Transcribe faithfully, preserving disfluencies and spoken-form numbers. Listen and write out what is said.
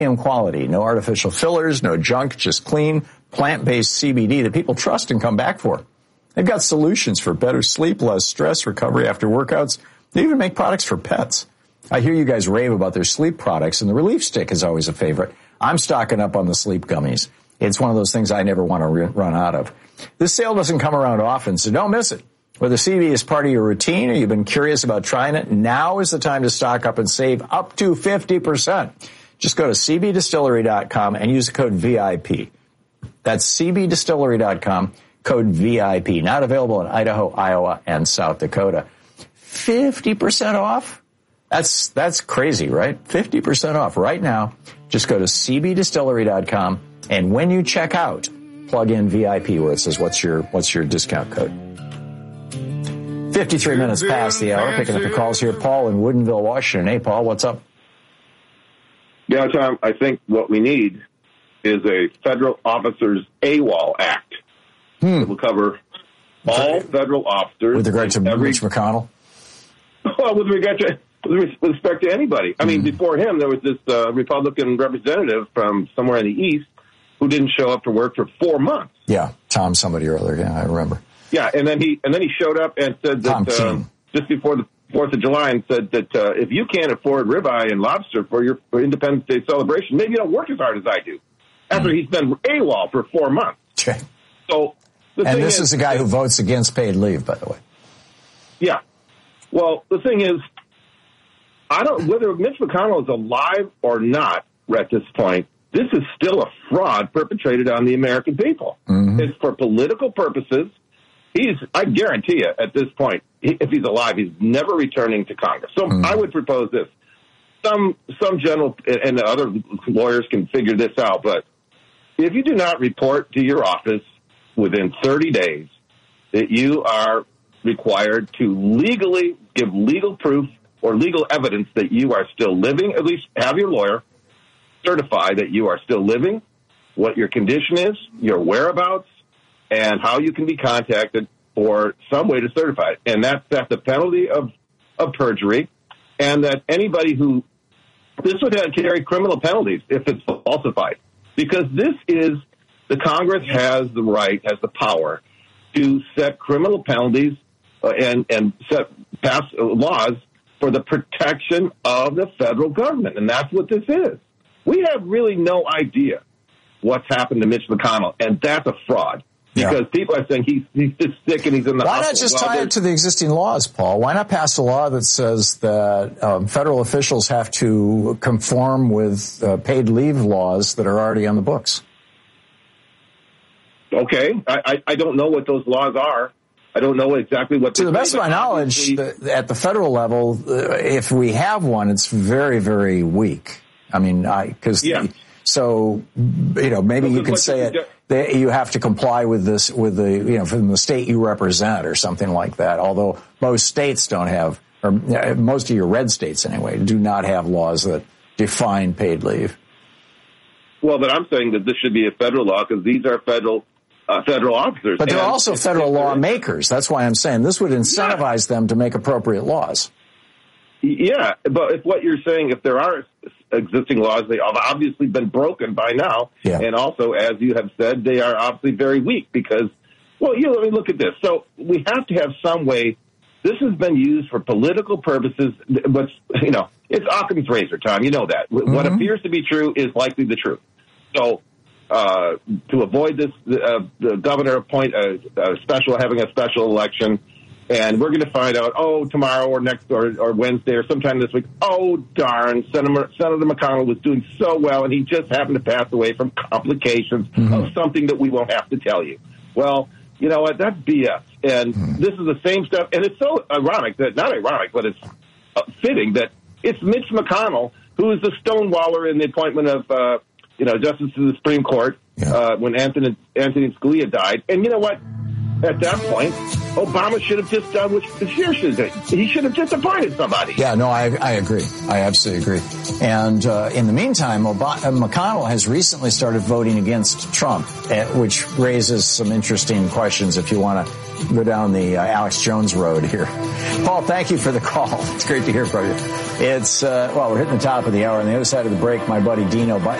quality, no artificial fillers, no junk, just clean, plant-based C B D that people trust and come back for. They've got solutions for better sleep, less stress, recovery after workouts. They even make products for pets. I hear you guys rave about their sleep products, and the Relief Stick is always a favorite. I'm stocking up on the sleep gummies. It's one of those things I never want to re- run out of. This sale doesn't come around often, so don't miss it. Whether C B D is part of your routine or you've been curious about trying it, now is the time to stock up and save up to fifty percent. Just go to C B distillery dot com and use the code V I P. That's C B distillery dot com, code V I P. Not available in Idaho, Iowa, and South Dakota. fifty percent off? That's that's crazy, right? fifty percent off right now. Just go to C B distillery dot com, and when you check out, plug in V I P where it says what's your what's your discount code. fifty-three minutes past the hour. Picking up the calls here. Paul in Woodinville, Washington. Hey, Paul, what's up? Yeah, Tom, I think what we need is a Federal Officers AWOL Act Hmm. that will cover all federal officers. With regard to every, Mitch McConnell? Well, with regard to with respect to anybody. I mean, mm. before him, there was this uh, Republican representative from somewhere in the East who didn't show up to work for four months. Yeah, Tom somebody earlier. Yeah, I remember. Yeah, and then he and then he showed up and said that uh, just before the Fourth of July, and said that uh, if you can't afford ribeye and lobster for your for Independence Day celebration, maybe you don't work as hard as I do. After mm. he's been AWOL for four months. Okay. So, the and thing this is, is a guy who votes against paid leave, by the way. Yeah. Well, the thing is, I don't whether Mitch McConnell is alive or not at this point. This is still a fraud perpetrated on the American people. Mm-hmm. It's for political purposes. He's, I guarantee you, at this point, he, if he's alive, he's never returning to Congress. So mm. I would propose this. Some some general, and the other lawyers can figure this out, but if you do not report to your office within thirty days, that you are required to legally give legal proof or legal evidence that you are still living, at least have your lawyer certify that you are still living, what your condition is, your whereabouts, and how you can be contacted for some way to certify it. And that's, that's the penalty of, of perjury. And that anybody who, this would have carry criminal penalties if it's falsified. Because this is, the Congress has the right, has the power to set criminal penalties uh, and, and set, pass laws for the protection of the federal government. And that's what this is. We have really no idea what's happened to Mitch McConnell, and that's a fraud. Because yeah. people are saying he's, he's just sick and he's in the Why hospital. not just well, tie it to the existing laws, Paul? Why not pass a law that says that um, federal officials have to conform with uh, paid leave laws that are already on the books? Okay. I, I, I don't know what those laws are. I don't know exactly what. To the best of my knowledge, the, at the federal level, uh, if we have one, it's very, very weak. I mean, I because yeah. so you know maybe so you can say it. They, you have to comply with this with the you know from the state you represent or something like that. Although most states don't have, or most of your red states anyway, do not have laws that define paid leave. Well, but I'm saying that this should be a federal law because these are federal. Uh, federal officers. But they're and also federal lawmakers. That's why I'm saying this would incentivize yeah. them to make appropriate laws. Yeah, but if what you're saying, if there are existing laws, they have obviously been broken by now. Yeah. And also, as you have said, they are obviously very weak because, well, you know, I mean, look at this. So we have to have some way. This has been used for political purposes, but, you know, it's Occam's razor, Tom. You know that. Mm-hmm. What appears to be true is likely the truth. So, Uh, to avoid this, uh, the governor appoint a, a special, having a special election, and we're going to find out, oh, tomorrow or next or, or Wednesday or sometime this week, oh, darn, Senator, Senator McConnell was doing so well, and he just happened to pass away from complications mm-hmm. of something that we won't have to tell you. Well, you know what, that's B S, and mm-hmm. this is the same stuff, and it's so ironic, that not ironic, but it's uh, fitting that it's Mitch McConnell who is the stonewaller in the appointment of uh you know, justice to the Supreme Court, yeah. uh, when Anthony, Anthony Scalia died. And you know what? At that point, Obama should have just done what Scheer should have. He should have just appointed somebody. Yeah, no, I, I agree. I absolutely agree. And uh, in the meantime, Obama, McConnell has recently started voting against Trump, uh, which raises some interesting questions if you want to go down the uh, Alex Jones road here. Paul, thank you for the call. It's great to hear from you. It's, uh, well, we're hitting the top of the hour. On the other side of the break, my buddy Dino